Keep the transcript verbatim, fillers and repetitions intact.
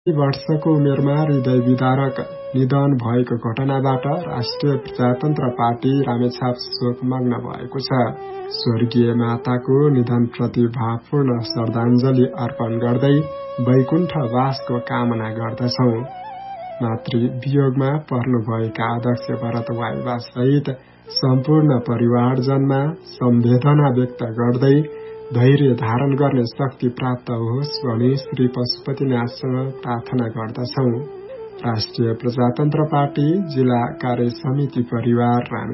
वर्षको उमेरमा हृदय विदारक निधन भएको घटनाबाट राष्ट्रिय प्रजातन्त्र पार्टी रामेछाप शोकमग्न भएको छ। स्वर्गीय माताको निधनप्रति भावपूर्ण श्रद्धाञ्जली अर्पण गर्दै वैकुण्ठवासको कामना गर्दछौं। मातृ वियोगमा पर्नुभएका अध्यक्ष भरत वाइबा सहित सम्पूर्ण परिवारजनमा सम्वेदना व्यक्त गर्दै धैर्य धारण गर्ने शक्ति प्राप्त होस् भनी श्री पशुपतिनाथसँग प्रार्थना गर्दछौं। राष्ट्रिय प्रजातन्त्र पार्टी जिल्ला कार्य समिति परिवार रामे